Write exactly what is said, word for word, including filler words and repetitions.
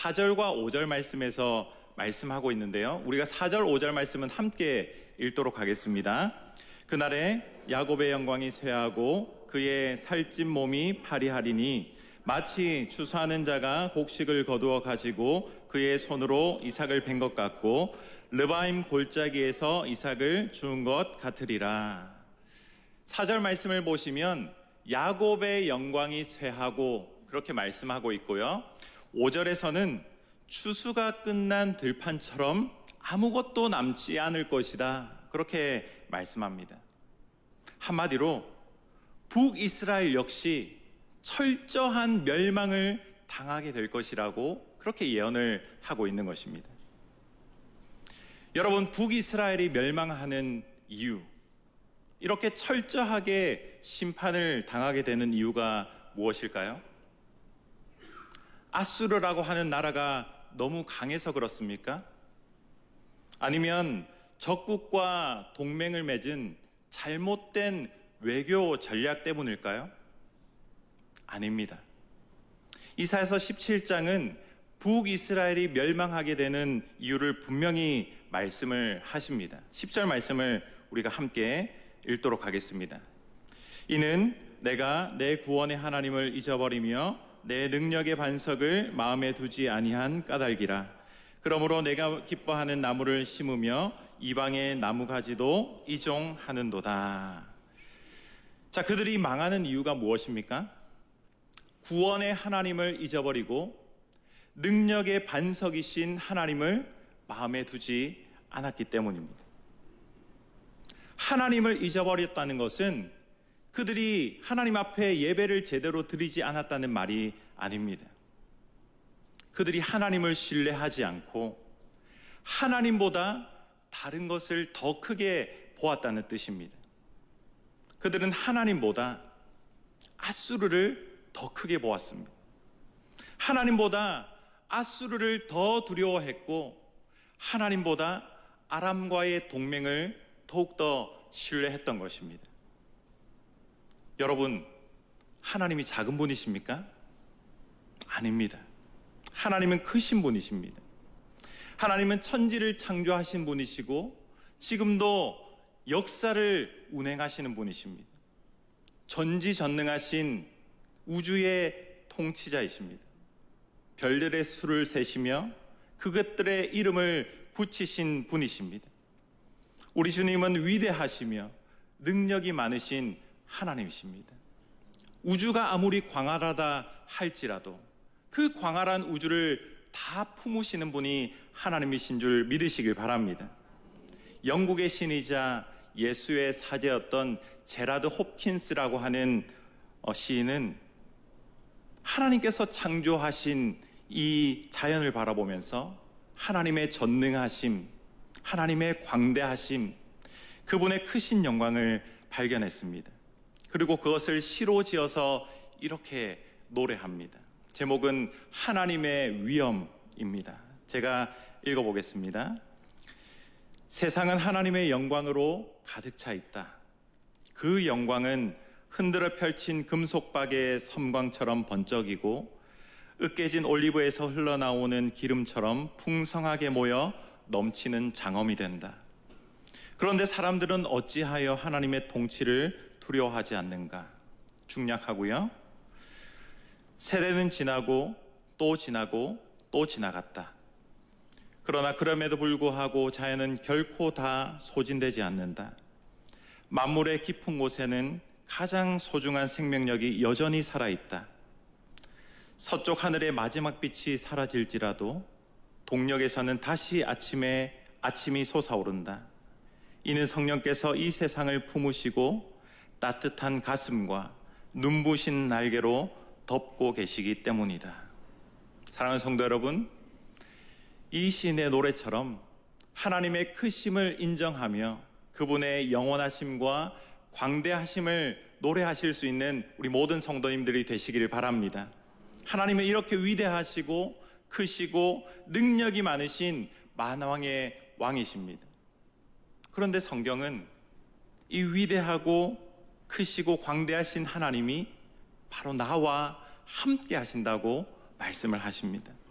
사 절과 오 절 말씀에서 말씀하고 있는데요. 우리가 사 절, 오 절 말씀은 함께 읽도록 하겠습니다. 그날에 야곱의 영광이 쇠하고 그의 살찐 몸이 파리하리니 마치 추수하는 자가 곡식을 거두어 가지고 그의 손으로 이삭을 벤 것 같고 르바임 골짜기에서 이삭을 주운 것 같으리라. 사 절 말씀을 보시면 야곱의 영광이 쇠하고 그렇게 말씀하고 있고요. 오 절에서는 추수가 끝난 들판처럼 아무것도 남지 않을 것이다. 그렇게 말씀합니다. 한마디로 북이스라엘 역시 철저한 멸망을 당하게 될 것이라고 그렇게 예언을 하고 있는 것입니다. 여러분, 북이스라엘이 멸망하는 이유, 이렇게 철저하게 심판을 당하게 되는 이유가 무엇일까요? 아수르라고 하는 나라가 너무 강해서 그렇습니까? 아니면 적국과 동맹을 맺은 잘못된 외교 전략 때문일까요? 아닙니다. 이사야서 십칠 장은 북이스라엘이 멸망하게 되는 이유를 분명히 말씀을 하십니다. 십 절 말씀을 우리가 함께 읽도록 하겠습니다. 이는 내가 내 구원의 하나님을 잊어버리며 내 능력의 반석을 마음에 두지 아니한 까닭이라. 그러므로 내가 기뻐하는 나무를 심으며 이방의 나무가지도 이종하는도다. 자, 그들이 망하는 이유가 무엇입니까? 구원의 하나님을 잊어버리고 능력의 반석이신 하나님을 마음에 두지 않았기 때문입니다. 하나님을 잊어버렸다는 것은 그들이 하나님 앞에 예배를 제대로 드리지 않았다는 말이 아닙니다. 그들이 하나님을 신뢰하지 않고 하나님보다 다른 것을 더 크게 보았다는 뜻입니다. 그들은 하나님보다 아수르를 더 크게 보았습니다. 하나님보다 아수르를 더 두려워했고 하나님보다 아람과의 동맹을 더욱더 신뢰했던 것입니다. 여러분, 하나님이 작은 분이십니까? 아닙니다. 하나님은 크신 분이십니다. 하나님은 천지를 창조하신 분이시고 지금도 역사를 운행하시는 분이십니다. 전지전능하신 우주의 통치자이십니다. 별들의 수를 세시며 그것들의 이름을 붙이신 분이십니다. 우리 주님은 위대하시며 능력이 많으신 하나님이십니다. 우주가 아무리 광활하다 할지라도 그 광활한 우주를 다 품으시는 분이 하나님이신 줄 믿으시길 바랍니다. 영국의 신이자 예수의 사제였던 제라드 홉킨스라고 하는 시인은 하나님께서 창조하신 이 자연을 바라보면서 하나님의 전능하심, 하나님의 광대하심, 그분의 크신 영광을 발견했습니다. 그리고 그것을 시로 지어서 이렇게 노래합니다. 제목은 하나님의 위엄입니다. 제가 읽어보겠습니다. 세상은 하나님의 영광으로 가득 차 있다. 그 영광은 흔들어 펼친 금속박의 섬광처럼 번쩍이고 으깨진 올리브에서 흘러나오는 기름처럼 풍성하게 모여 넘치는 장엄이 된다. 그런데 사람들은 어찌하여 하나님의 통치를 두려워하지 않는가? 중략하고요. 세대는 지나고 또 지나고 또 지나갔다. 그러나 그럼에도 불구하고 자연은 결코 다 소진되지 않는다. 만물의 깊은 곳에는 가장 소중한 생명력이 여전히 살아있다. 서쪽 하늘의 마지막 빛이 사라질지라도 동력에서는 다시 아침에 아침이 솟아오른다. 이는 성령께서 이 세상을 품으시고 따뜻한 가슴과 눈부신 날개로 덮고 계시기 때문이다. 사랑하는 성도 여러분, 이 시인의 노래처럼 하나님의 크심을 인정하며 그분의 영원하심과 광대하심을 노래하실 수 있는 우리 모든 성도님들이 되시기를 바랍니다. 하나님은 이렇게 위대하시고 크시고 능력이 많으신 만왕의 왕이십니다. 그런데 성경은 이 위대하고 크시고 광대하신 하나님이 바로 나와 함께 하신다고 말씀을 하십니다.